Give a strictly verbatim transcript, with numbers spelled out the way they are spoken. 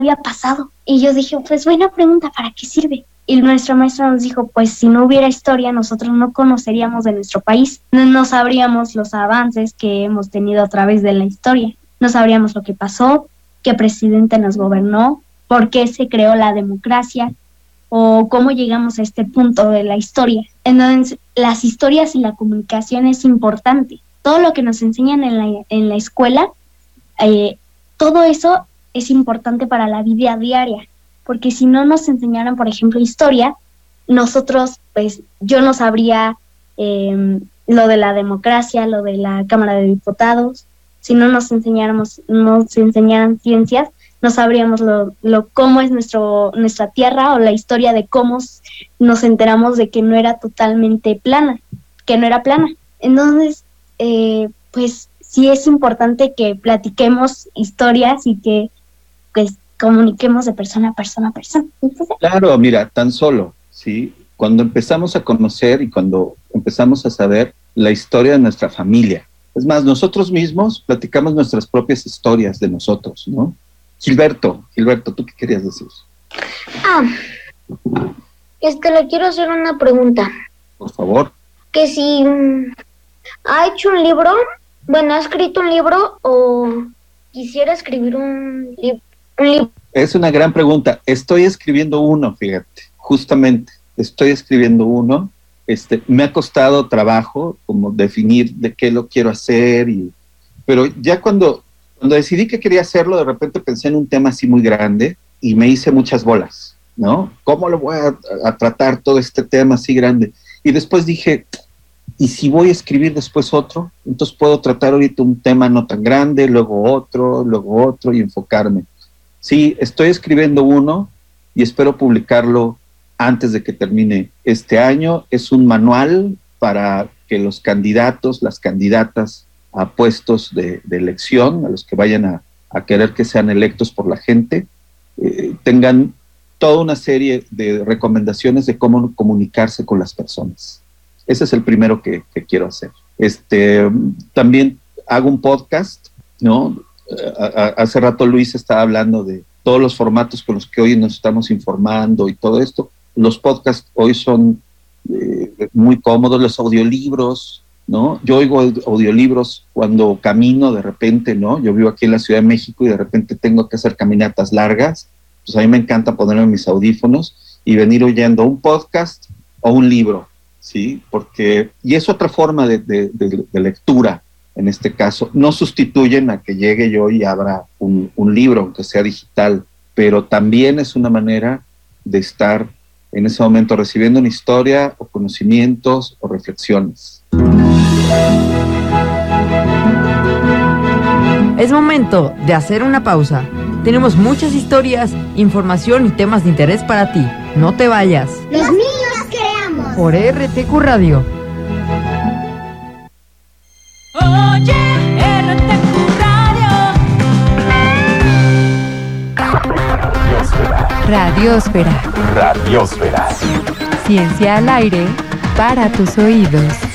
había pasado. Y yo dije, pues buena pregunta, ¿para qué sirve? Y nuestro maestro nos dijo, pues si no hubiera historia, nosotros no conoceríamos de nuestro país, no, no sabríamos los avances que hemos tenido a través de la historia, no sabríamos lo que pasó, qué presidente nos gobernó, por qué se creó la democracia, o cómo llegamos a este punto de la historia. Entonces, las historias y la comunicación es importante. Todo lo que nos enseñan en la, en la escuela, eh, todo eso es importante para la vida diaria, porque si no nos enseñaran, por ejemplo, historia, nosotros, pues, yo no sabría eh, lo de la democracia, lo de la Cámara de Diputados. Si no nos enseñáramos, nos enseñaran ciencias, no sabríamos lo, lo cómo es nuestro nuestra tierra o la historia de cómo nos enteramos de que no era totalmente plana, que no era plana. Entonces, eh, pues sí es importante que platiquemos historias y que pues comuniquemos de persona a persona a persona. Entonces, claro, mira, tan solo, ¿sí? Cuando empezamos a conocer y cuando empezamos a saber la historia de nuestra familia, es más, nosotros mismos platicamos nuestras propias historias de nosotros, ¿no? Gilberto, Gilberto, ¿tú qué querías decir? Ah, este, le quiero hacer una pregunta. Por favor. Que si um, ha hecho un libro, bueno, ha escrito un libro o quisiera escribir un, li- un libro. Es una gran pregunta. Estoy escribiendo uno, fíjate, justamente, estoy escribiendo uno. Este, me ha costado trabajo como definir de qué lo quiero hacer, y, pero ya cuando... Cuando decidí que quería hacerlo, de repente pensé en un tema así muy grande y me hice muchas bolas, ¿no? ¿Cómo lo voy a, a tratar todo este tema así grande? Y después dije, ¿y si voy a escribir después otro? Entonces puedo tratar ahorita un tema no tan grande, luego otro, luego otro y enfocarme. Sí, estoy escribiendo uno y espero publicarlo antes de que termine este año. Es un manual para que los candidatos, las candidatas a puestos de, de elección, a los que vayan a, a querer que sean electos por la gente, eh, tengan toda una serie de recomendaciones de cómo comunicarse con las personas. Ese es el primero que, que quiero hacer. Este, también hago un podcast, ¿no? A, a, hace rato Luis estaba hablando de todos los formatos con los que hoy nos estamos informando y todo esto. Los podcasts hoy son eh, muy cómodos, los audiolibros, ¿no? Yo oigo audiolibros cuando camino de repente, ¿no? Yo vivo aquí en la Ciudad de México y de repente tengo que hacer caminatas largas, pues a mí me encanta ponerme mis audífonos y venir oyendo un podcast o un libro, ¿sí? Porque, y es otra forma de, de, de, de lectura, en este caso. No sustituyen a que llegue yo y abra un, un libro, aunque sea digital, pero también es una manera de estar en ese momento recibiendo una historia o conocimientos o reflexiones. Es momento de hacer una pausa. Tenemos muchas historias, información y temas de interés para ti. No te vayas. Los niños creamos. Por R T Q Radio. Oye, R T Q Radio. Radiosfera. Radiosfera. Ciencia al aire para tus oídos.